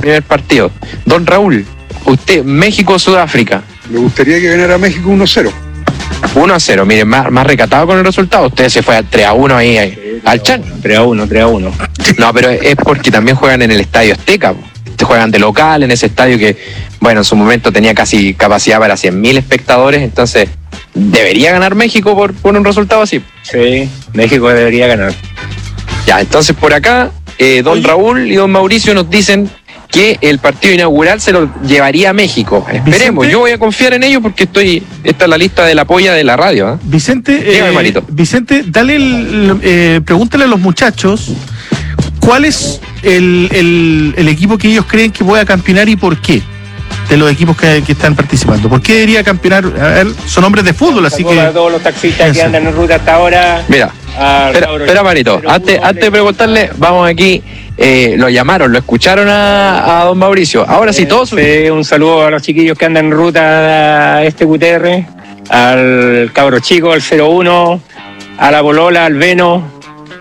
primer partido. Don Raúl, usted, México-Sudáfrica. Me gustaría que ganara México 1-0. 1-0, miren, más recatado con el resultado. Usted se fue a 3-1 ahí al chan. 3-1. No, pero es porque también juegan en el Estadio Azteca. Juegan de local en ese estadio que, bueno, en su momento tenía casi capacidad para 100.000 espectadores. Entonces, ¿debería ganar México por un resultado así? Sí, México debería ganar. Ya, entonces por acá, don Raúl y don Mauricio nos dicen que el partido inaugural se lo llevaría a México. Esperemos, Vicente, yo voy a confiar en ellos porque esta es la lista de la polla de la radio. ¿Eh? Vicente, dale pregúntale a los muchachos cuál es el equipo que ellos creen que pueda campeonar y por qué. De los equipos que están participando. ¿Por qué debería campeonar? A ver, son hombres de fútbol, así que... A todos los taxistas que andan en ruta hasta ahora. Mira, espera Marito, antes de preguntarle, vamos aquí, lo llamaron, lo escucharon a don Mauricio. Ahora sí, todos... Un saludo a los chiquillos que andan en ruta a este QTR, al cabro chico, al 01, a la polola, al Veno.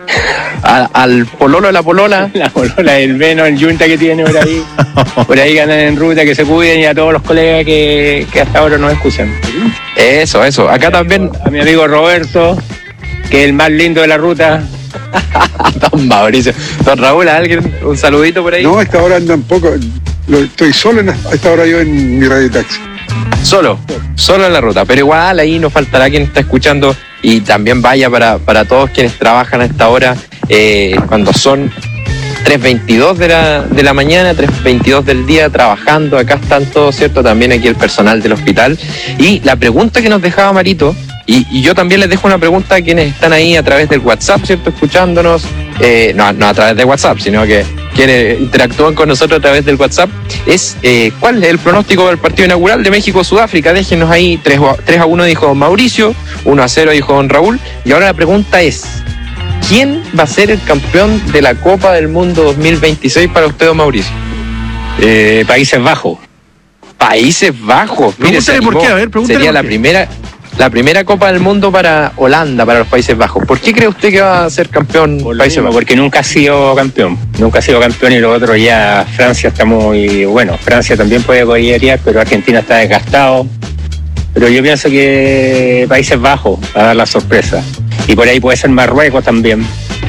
Al pololo de la polola. La polola del Veno, el yunta que tiene por ahí. Por ahí que andan en ruta, que se cuiden, y a todos los colegas que hasta ahora nos escuchan. Eso. Acá también. A mi amigo Roberto, que es el más lindo de la ruta. Don Mauricio. Don Raúl, ¿a alguien? Un saludito por ahí. No, a esta hora andan poco. Estoy solo a esta hora yo en mi radio taxi. Solo en la ruta, pero igual ahí nos faltará quien está escuchando y también vaya para todos quienes trabajan a esta hora, cuando son 3:22 de la mañana, 3:22 del día trabajando. Acá están todos, ¿cierto? También aquí el personal del hospital. Y la pregunta que nos dejaba Marito, y yo también les dejo una pregunta a quienes están ahí a través del WhatsApp, ¿cierto? Escuchándonos, no a través de WhatsApp, sino que quienes interactúan con nosotros a través del WhatsApp, es ¿cuál es el pronóstico del partido inaugural de México-Sudáfrica? Déjenos ahí. 3-1 dijo don Mauricio, 1-0 dijo don Raúl, y ahora la pregunta es: ¿quién va a ser el campeón de la Copa del Mundo 2026 para usted, don Mauricio? Países Bajos. Países Bajos. Mire, pregúntale por qué, a ver, pregúntale. Sería por qué. la primera Copa del Mundo para Holanda, para los Países Bajos. ¿Por qué cree usted que va a ser campeón Países Bajos? Porque nunca ha sido campeón. Y lo otro ya, Francia está muy bueno. Francia también puede coquetear, pero Argentina está desgastado. Pero yo pienso que Países Bajos va a dar la sorpresa. Y por ahí puede ser Marruecos también.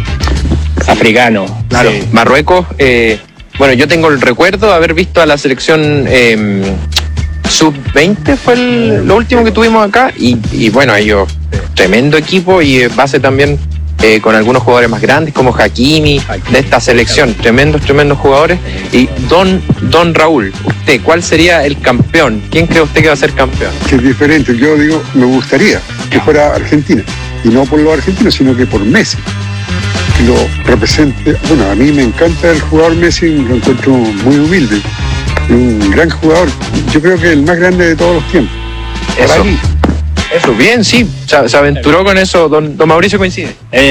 Africano. Claro, sí. Marruecos, bueno, yo tengo el recuerdo de haber visto a la selección sub-20, fue lo último que tuvimos acá, y bueno, ellos, tremendo equipo, y base también con algunos jugadores más grandes como Hakimi de esta selección, tremendos jugadores. Y don Raúl, usted, ¿cuál sería el campeón? ¿Quién cree usted que va a ser campeón? Que es diferente, yo digo, me gustaría que fuera Argentina, y no por los argentinos, sino que por Messi, que lo represente. Bueno, a mí me encanta el jugador Messi, lo encuentro muy humilde, un gran jugador, yo creo que el más grande de todos los tiempos. Eso, bien, sí, se aventuró con eso. Don Mauricio, ¿coincide?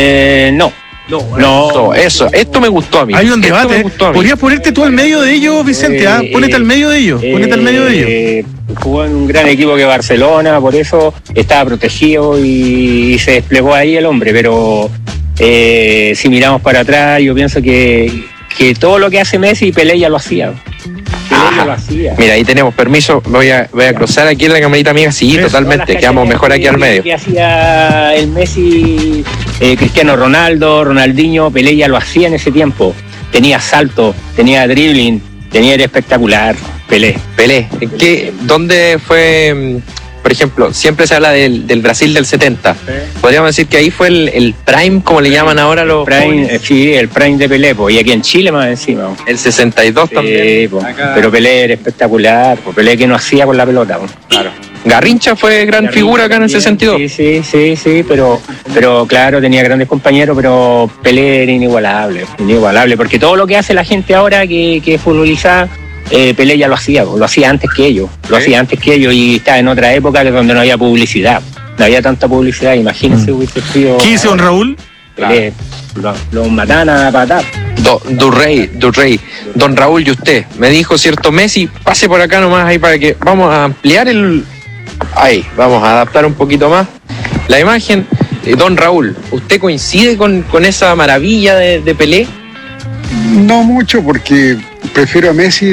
No. Eso, esto me gustó a mí. Hay un debate. ¿Podrías ponerte tú al medio de ellos, Vicente? Ponete al medio de ellos. Jugó en un gran equipo que Barcelona, por eso estaba protegido y se desplegó ahí el hombre, pero si miramos para atrás, yo pienso que todo lo que hace Messi, Pelé ya lo hacía. Mira, ahí tenemos permiso, voy a cruzar aquí en la camarita amiga, sí, totalmente, quedamos mejor aquí al medio. Que hacía el Messi, Cristiano Ronaldo, Ronaldinho, Pelé ya lo hacía en ese tiempo. Tenía salto, tenía dribbling, era espectacular, Pelé. ¿Dónde fue? Por ejemplo, siempre se habla del Brasil del 70. Podríamos decir que ahí fue el prime, como le llaman ahora los prime, sí, el prime de Pelé, y aquí en Chile más encima. El 62 también. Pero Pelé era espectacular, Pelé que no hacía con la pelota. Claro. Garrincha fue gran figura acá en el 62. Sí, pero claro, tenía grandes compañeros, pero Pelé era inigualable, porque todo lo que hace la gente ahora que es futbolizada, Pelé ya lo hacía antes que ellos, y estaba en otra época donde no había publicidad, no había tanta publicidad, imagínense hubiese sido... ¿Qué dice don Raúl? Pelé, los matan a patar. Durrey, don Raúl, y usted, me dijo, cierto, Messi, pase por acá nomás ahí para que vamos a ampliar vamos a adaptar un poquito más la imagen. Don Raúl, ¿usted coincide con esa maravilla de Pelé? No mucho, porque prefiero a Messi